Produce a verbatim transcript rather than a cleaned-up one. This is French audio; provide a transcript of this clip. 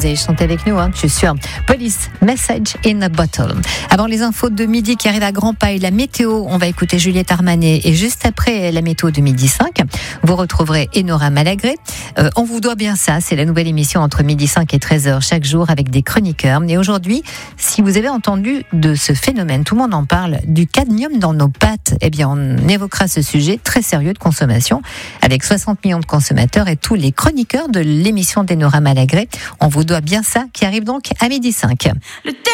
Alizé sont avec nous, hein. Je suis sur Police Message in a Bottle. Avant les infos de midi qui arrivent à grands pas et la météo, on va écouter Juliette Armanet. Et juste après la météo de midi cinq, vous retrouverez Enora Malagré. Euh, on vous doit bien ça, c'est la nouvelle émission entre midi cinq et treize heures chaque jour avec des chroniqueurs. Et aujourd'hui, si vous avez entendu de ce phénomène, tout le monde en parle, du cadmium dans nos pâtes, eh bien on évoquera ce sujet très sérieux de consommation avec soixante millions de consommateurs et tous les chroniqueurs de l'émission d'Enora Malagré. On vous doit bien ça qui arrive donc à midi cinq. Le